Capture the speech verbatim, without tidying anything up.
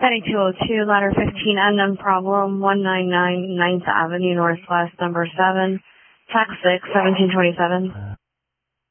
ninety-two oh two, ladder fifteen, unknown problem, one nine nine ninth Avenue Northwest, number seven, tax six, seventeen twenty-seven.